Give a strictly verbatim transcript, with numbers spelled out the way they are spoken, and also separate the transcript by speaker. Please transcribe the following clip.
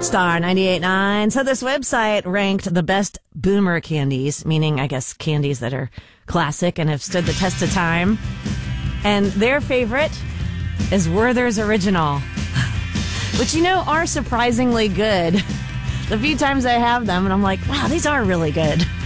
Speaker 1: Star ninety-eight point nine. So this website ranked the best boomer candies, meaning, I guess, candies that are classic and have stood the test of time. And their favorite is Werther's Original, which, you know, are surprisingly good. The few times I have them, and I'm like, wow, these are really good.